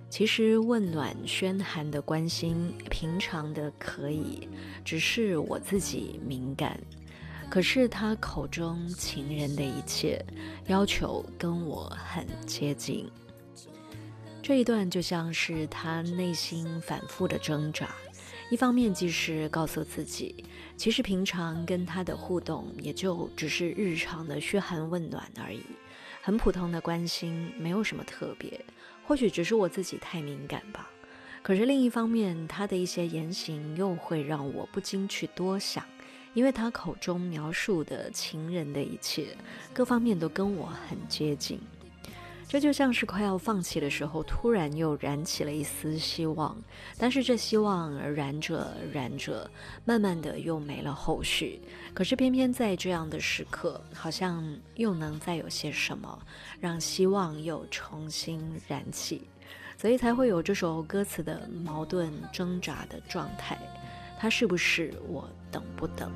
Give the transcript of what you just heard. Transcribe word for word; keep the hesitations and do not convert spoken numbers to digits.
其实温暖喧寒的关心，平常的可以，只是我自己敏感。可是他口中情人的一切，要求跟我很接近。这一段就像是他内心反复的挣扎，一方面既是告诉自己，其实平常跟他的互动也就只是日常的嘘寒问暖而已，很普通的关心，没有什么特别，或许只是我自己太敏感吧。可是另一方面，他的一些言行又会让我不禁去多想，因为他口中描述的情人的一切，各方面都跟我很接近。这就像是快要放弃的时候，突然又燃起了一丝希望，但是这希望燃着燃着，慢慢的又没了后续。可是偏偏在这样的时刻，好像又能再有些什么，让希望又重新燃起，所以才会有这首歌词的矛盾挣扎的状态。他是不是我等不等？